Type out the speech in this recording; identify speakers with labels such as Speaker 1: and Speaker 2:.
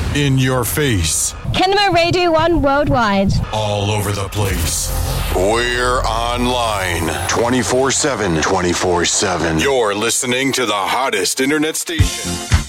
Speaker 1: In your face.
Speaker 2: Kenema Radio 1 worldwide.
Speaker 1: All over the place. We're online 24/7. 24/7. You're listening to the hottest internet station.